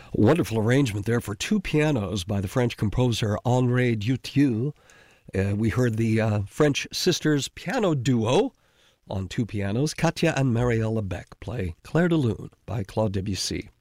Wonderful arrangement there for two pianos by the French composer Henri Dutilleux. We heard the French sisters piano duo on two pianos, Katja and Marielle Beck, play Clair de Lune by Claude Debussy.